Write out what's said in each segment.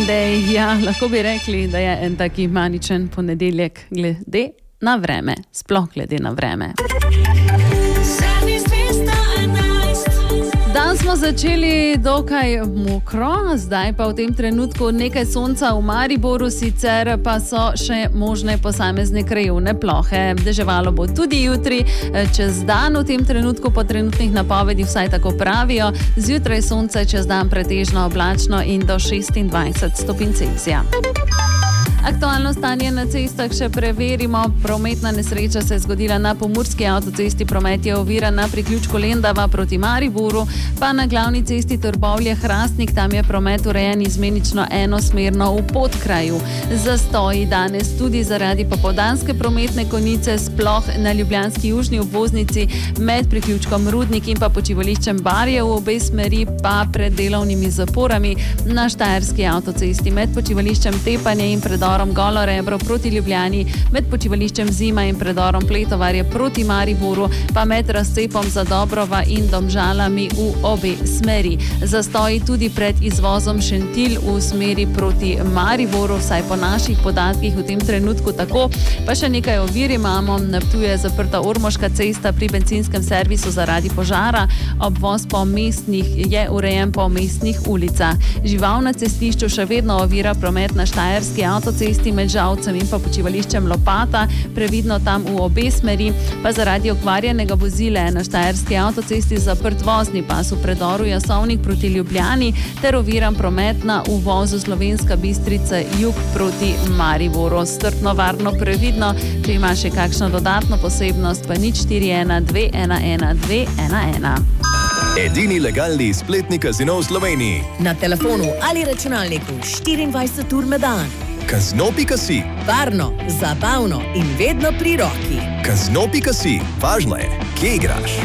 Monday, ja, lahko bi rekli, da je en taki maničen ponedeljek glede na vreme, sploh glede na vreme. Dan smo začeli dokaj mokro, zdaj pa v tem trenutku nekaj sonca v Mariboru, sicer pa so še možne posamezne krajevne plohe. Deževalo bo tudi jutri, čez dan v tem trenutku po trenutnih napovedih vsaj tako pravijo. Zjutraj sonce, čez dan pretežno oblačno in do 26 stopinj Celzija. Aktualno stanje na cestah še preverimo. Prometna nesreča se je zgodila na Pomurski avtocesti, promet je oviran na priključku Lendava proti Mariboru, pa na glavni cesti Trbovlje-Hrastnik, tam je promet urejen izmenično enosmerno v Podkraju. Zastoji danes tudi zaradi popoldanske prometne konice, sploh na ljubljanski južni obvoznici med priključkom Rudnik in pa počivališčem Barje, v obe smeri pa pred delovnimi zaporami. Na Štajerski avtocesti med počivališčem Tepanje in predorom Golo Rebro proti Ljubljani, med počivališčem Zima in predorom Pletovarje proti Mariboru, pa med razcepom Zadobrova in Domžalami v obe smeri. Zastoji tudi pred izvozom Šentilj v smeri proti Mariboru, vsaj po naših podatkih v tem trenutku tako. Pa še nekaj ovir imamo. Na Ptuju je zaprta Ormoška cesta pri bencinskem servisu zaradi požara. Obvoz po mestnih je urejen po mestnih ulicah. Žival na cestišču še vedno ovira promet na Štajerski avtocesti med Žalcem in pa počivališčem Lopata, previdno tam v obe smeri, pa zaradi okvarjenega vozila je na Štajerski avtocesti zaprt vozni pas v predoru Jasovnik proti Ljubljani ter oviran promet na uvozu Slovenska Bistrica jug proti Mariboru. Strpno, varno, previdno, če ima še kakšno dodatno posebnost, pa 041 211 211. Edini legalni spletni kazino v Sloveniji. Na telefonu ali računalniku 24 ur na dan. Kazino.si. Varno, zabavno in vedno pri roki. Kazino.si. Važno je, kje igraš.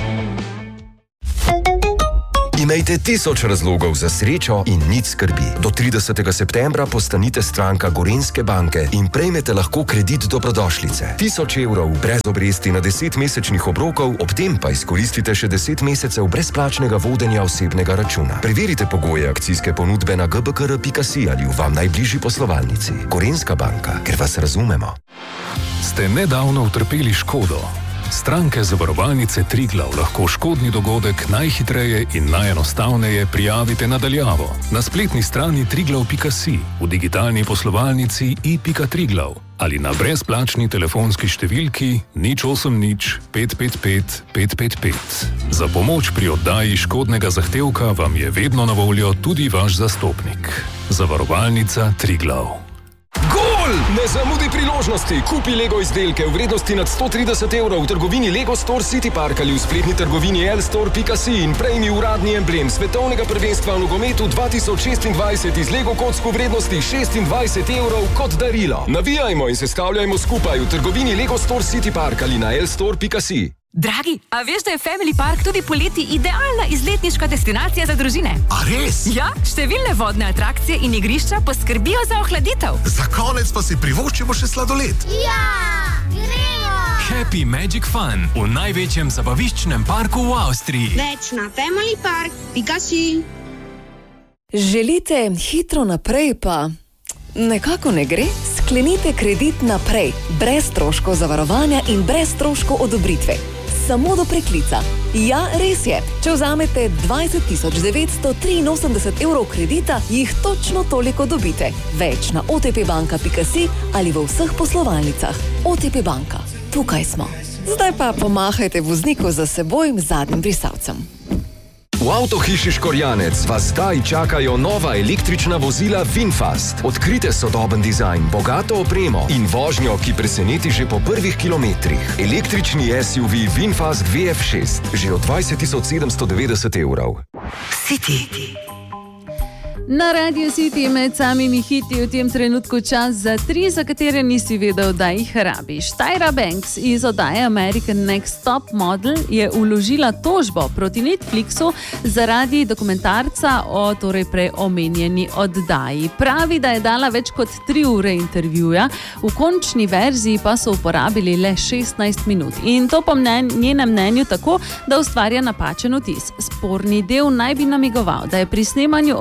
Imejte 1000 razlogov za srečo in nič skrbi. Do 30. septembra postanite stranka Gorenjske banke in prejmete lahko kredit dobrodošlice. 1000 evrov brez obresti na 10 mesečnih obrokov, ob tem pa izkoristite še 10 mesecev brezplačnega vodenja osebnega računa. Preverite pogoje akcijske ponudbe na gbkr.si ali v vam najbližji poslovalnici. Gorenjska banka, ker vas razumemo. Ste nedavno utrpeli škodo? Stranke zavarovalnice Triglav lahko škodni dogodek najhitreje in najenostavneje prijavite na daljavo. Na spletni strani triglav.si, v digitalni poslovalnici i.triglav ali na brezplačni telefonski številki 080 555 555. Za pomoč pri oddaji škodnega zahtevka vam je vedno na voljo tudi vaš zastopnik. Zavarovalnica Triglav. Gol! Ne zamudi priložnosti. Kupi Lego izdelke v vrednosti nad 130 evrov v trgovini Lego Store City Park ali v spletni trgovini lstore.si in prejmi uradni emblem svetovnega prvenstva v nogometu 2026 iz Lego kock v vrednosti 26 evrov kot darilo. Navijajmo in se stavljajmo skupaj v trgovini Lego Store City Park ali na lstore.si. Dragi, a veš, da je Family Park tudi poleti idealna izletniška destinacija za družine? A res? Ja, številne vodne atrakcije in igrišča poskrbijo za ohladitev. Za konec pa si privoščimo še sladoled. Ja, gremo! Happy Magic Fun v največjem zabaviščnem parku v Avstriji. Več na familypark.si. Želite hitro naprej, pa nekako ne gre? Sklenite kredit naprej, brez stroškov zavarovanja in brez stroškov odobritve. Samo do preklica. Ja, res je. Če vzamete 20 983 evrov kredita, jih točno toliko dobite. Več na otpbanka.si ali v vseh poslovalnicah. OTP banka. Tukaj smo. Zdaj pa pomahajte vozniku za seboj zadnjim brisalcem. V avtohiši Škorjanec vas zdaj čakajo nova električna vozila VinFast. Odkrite sodoben dizajn, bogato opremo in vožnjo, ki preseneti že po prvih kilometrih. Električni SUV VinFast VF6 že od 20 790 evrov. City. Na Radio City med samimi hiti v tem trenutku čas za 3, za katere nisi vedel, da jih rabiš. Tyra Banks iz oddaje American Next Top Model je vložila tožbo proti Netflixu zaradi dokumentarca o torej prej omenjeni oddaji. Pravi, da je dala več kot 3 ure intervjuja, v končni verziji pa so uporabili le 16 minut. In to po njenem mnenju tako, da ustvarja napačen vtis. Sporni del naj bi namigoval, da je pri snemanju oddaje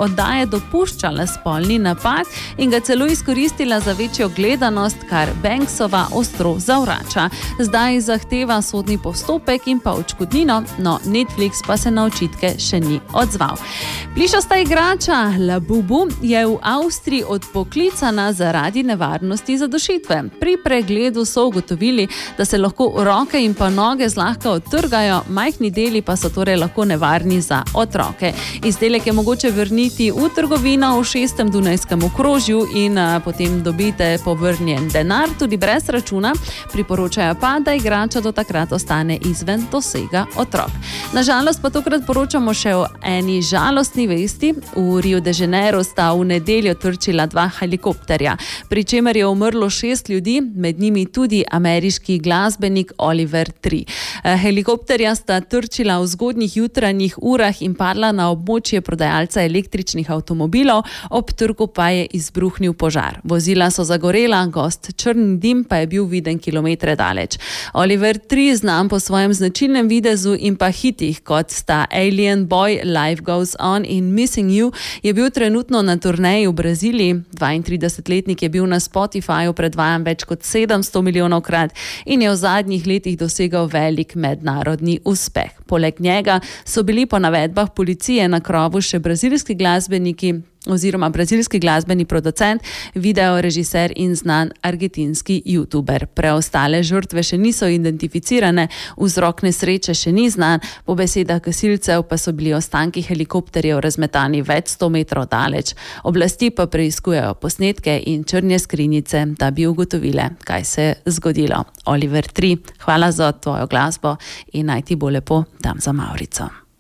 dopuščala spolni napad in ga celo izkoristila za večjo gledanost, kar Banksova ostro zavrača. Zdaj zahteva sodni postopek in pa odškodnino, no Netflix pa se na očitke še ni odzval. Plišasta igrača Labubu je v Avstriji odpoklicana zaradi nevarnosti zadušitve. Pri pregledu so ugotovili, da se lahko roke in pa noge zlahka odtrgajo, majhni deli pa so torej lahko nevarni za otroke. Izdelek je mogoče vrniti v trgovino v 6. Dunajskem okrožju in potem dobite povrnjen denar, tudi brez računa. Priporočajo pa, da igrača do takrat ostane izven dosega otrok. Nažalost pa tokrat poročamo še o eni žalostni vesti. V Rio de Janeiro sta v nedeljo trčila 2 helikopterja, pri čemer je umrlo 6 ljudi, med njimi tudi ameriški glasbenik Oliver Tree. Helikopterja sta trčila v zgodnjih jutranjih urah in padla na območje prodajalca električnih avtomobilov, ob trgu pa je izbruhnil požar. Vozila so zagorela, gost črni dim pa je bil viden kilometre daleč. Oliver Tree, znan po svojem značilnem videzu in pa hitih, kot sta Alien Boy, Life Goes On in Missing You, je bil trenutno na turneji v Braziliji. 32-letnik je bil na Spotifyju predvajan več kot 700 milijonov krat in je v zadnjih letih dosegal velik mednarodni uspeh. Poleg njega so bili po navedbah policije na krovu še brazilski glasbeniki oziroma brazilski glasbeni producent, videorežiser in znan argentinski youtuber. Preostale žrtve še niso identificirane, vzrok nesreče še ni znan, po besedah gasilcev pa so bili ostanki helikopterjev razmetani več 100 metrov daleč. Oblasti pa preiskujejo posnetke in črne skrinjice, da bi ugotovile, kaj se je zgodilo. Oliver Tree, hvala za tvojo glasbo in naj ti bo lepo tam za Mavrico.